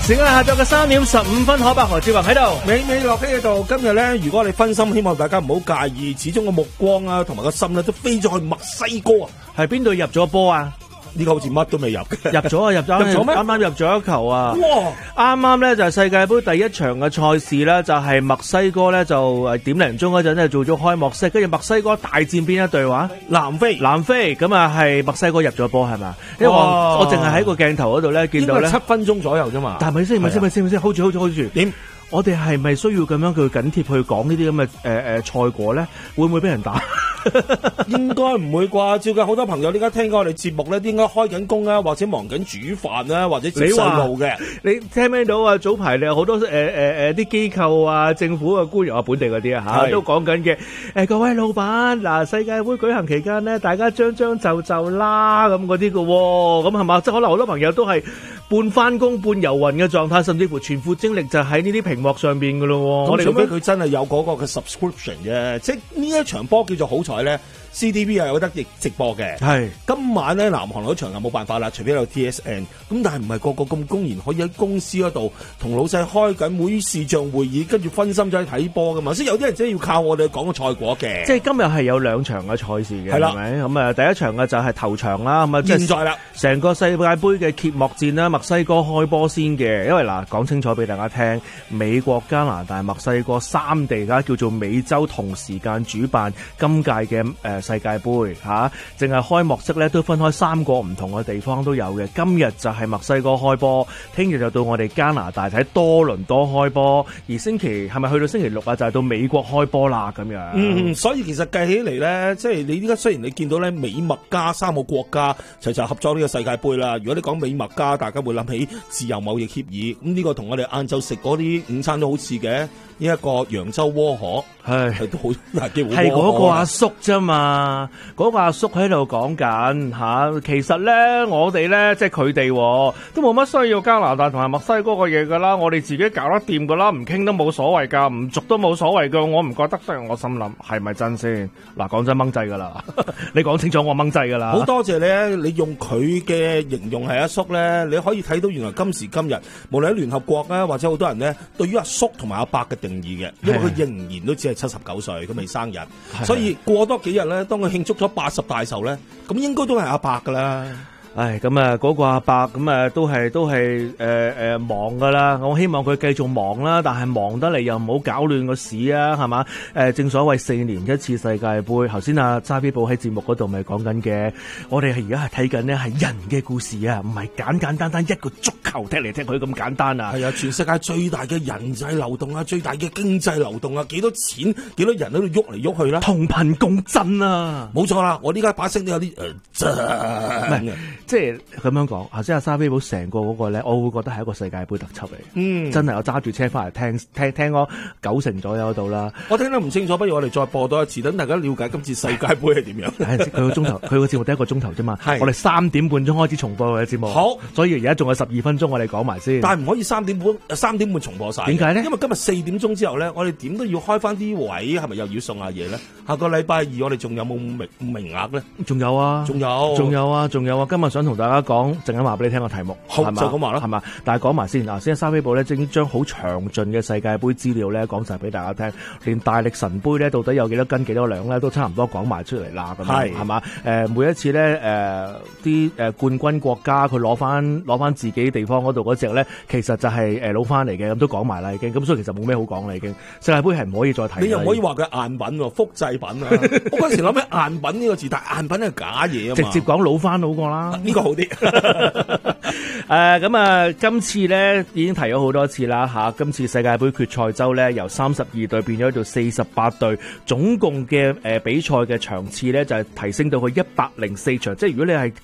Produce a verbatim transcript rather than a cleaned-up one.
時間下晝嘅三點十五分，可伯何志宏喺度， 美美樂喺度。今日咧，如果你分心，希望大家唔好介意。始終個目光啊，同埋個心咧，都飛咗去墨西哥啊。 係邊度入咗波啊？ 呢個好似乜都未入，入咗啊！入咗， 入咗咩？ 啱啱入咗一球啊！ 哇！ 啱啱咧就係世界盃第一場嘅賽事咧，就係墨西哥咧就誒點零鐘嗰陣咧做咗開幕式，跟住墨西哥大戰邊一隊話？ 南非， 南非咁啊係墨西哥入咗波係嘛？因為我我淨係喺個鏡頭嗰度咧見到咧七分鐘左右啫嘛。 但係咪先？咪先？咪先？咪先？hold 住，hold 住，hold 住。 點？ 我哋係咪需要咁樣佢緊貼去講呢啲咁嘅誒誒賽果咧？會唔會俾人打？ 應該唔會啩？照計好多朋友點解聽緊我哋節目咧？應該開緊工啊，或者忙緊煮飯啊，或者接細路嘅。 你聽唔聽到啊？早排你有好多誒誒誒啲機構啊、政府嘅官員啊、本地嗰啲啊嚇，都講緊嘅。誒各位老闆，嗱世界盃舉行期間咧，大家將將就就啦咁嗰啲嘅喎，咁係嘛？即係可能好多朋友都係半翻工半遊魂嘅狀態，甚至乎全副精力就喺呢啲屏幕上邊嘅咯喎。 我哋除非佢真係有嗰個嘅 subscription 啫，即係呢一場波叫做好彩咧。C T V 係有得直直播嘅，係今晚咧南韓嗰場就冇辦法啦，除非有 T S N。咁但係唔係個個咁公然可以喺公司嗰度同老細開緊會視像會議，跟住分心咗去睇波噶嘛？所以有啲人真係要靠我哋講個賽果嘅。 即係今日係有兩場嘅賽事嘅，係咪？咁啊，第一場嘅就係頭場啦，咁啊， 現在啦， 成個世界盃嘅揭幕戰啦，墨西哥開波先嘅。因為嗱，講清楚俾大家聽，美國、加拿大、墨西哥三地啦，叫做美洲同時間主辦今屆嘅誒世界盃嚇，淨係開幕式咧都分開三個唔同嘅地方都有嘅。今日就係墨西哥開波，聽日就到我哋加拿大喺多倫多開波，而星期係咪去到星期六啊？就係到美國開波啦咁樣。 嗯，所以其實計起嚟咧，即係你依家雖然你見到咧美墨加三個國家齊齊合作呢個世界盃啦。如果你講美墨加，大家會諗起自由貿易協議，咁呢個同我哋晏晝食嗰啲午餐都好似嘅。呢、這、一個揚州窩河係都好大機會，係嗰個阿叔啫嘛，嗰、那個阿叔喺度講緊嚇。其實咧，我哋咧即係佢哋都冇乜需要加拿大同埋墨西哥嘅嘢噶啦，我哋自己搞得掂噶啦，唔傾都冇所謂噶，唔續都冇所謂噶。我唔覺得，雖然我心諗係咪真先？嗱，講真掹掣噶啦，你講清楚我掹掣噶啦。好多謝你，你用佢嘅形容係阿叔咧，你可以睇到原來今時今日，無論喺聯合國咧，或者好多人咧，對於阿叔同埋阿伯嘅定義嘅，因為佢仍然都只係七十九歲，佢未生日，所以過多幾日咧，當佢慶祝咗八十大壽咧，咁應該都係阿伯噶啦。唉，咁啊，嗰個阿伯咁啊，都係都係誒誒忙噶啦。我希望佢繼續忙啦，但係忙得嚟又唔好搞亂個市啊，係嘛？誒、呃，正所謂四年一次世界盃。頭先阿揸飛寶喺節目嗰度咪講緊嘅，我哋係而家係睇緊呢係人嘅故事啊，唔係簡簡單單一個足球踢嚟踢去咁簡單啊。係啊，全世界最大嘅人際流動啊，最大嘅經濟流動啊，幾多錢，幾多人喺度喐嚟喐去啦，同頻共振啊！冇錯啦，我呢家把聲都有啲誒，唔係。即係咁樣講，頭先阿沙菲寶成個嗰個咧，我會覺得係一個世界盃特輯嚟。嗯，真係我揸住車翻嚟聽聽聽咗九成左右度啦。我聽得唔清楚，不如我哋再播多一次，等大家了解今次世界盃係點樣。佢個鐘頭，佢個節目得一個鐘頭啫嘛。我哋三點半鐘開始重播嘅節目。好，所以而家仲有十二分鐘，我哋講埋先。但係唔可以三點半三點半重播晒。點解咧？因為今日四點鐘之後咧，我哋點都要開翻啲位，係咪又要送下嘢咧？下個禮拜二我哋仲有冇名名額咧？仲有啊，仲有，仲有啊，仲有啊！今日想同大家講，陣間話俾你聽個題目，好就咁話啦，係嘛？但係講埋先嗱，先沙飛寶咧，正將好詳盡嘅世界盃資料咧講晒俾大家聽，連大力神杯咧到底有幾多斤幾多兩咧，都差唔多講埋出嚟啦，咁樣係嘛？誒、呃，每一次咧誒啲誒冠軍國家佢攞翻攞翻自己地方嗰度嗰隻咧，其實就係誒攞翻嚟嘅，咁都講埋啦已經，咁所以其實冇咩好講啦已經。世界盃係唔可以再提，你又唔可以話佢贗品喎，複製品啊！我嗰時諗起贗品呢個字，但係贗品係假嘢啊嘛，直接講老翻好過啦，呢、呢個好啲。誒咁啊，今次咧已經提咗好多次啦嚇、啊，今次世界盃決賽周咧由三十二隊變咗到四十八隊，總共嘅誒、呃、比賽嘅場次咧就係、是、提升到去一百零四場，即係如果你係